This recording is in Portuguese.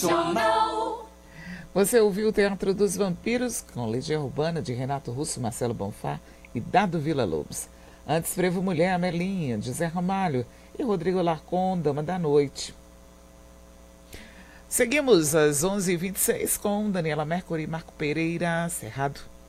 Você ouviu o Teatro dos Vampiros com Legião Urbana de Renato Russo, Marcelo Bonfá e Dado Villa-Lobos. Antes, Frevo Mulher, Amelinha, de Zé Ramalho e Rodrigo Larcon, Dama da Noite. Seguimos às 11h26 com Daniela Mercury e Marco Pereira, Cerrado.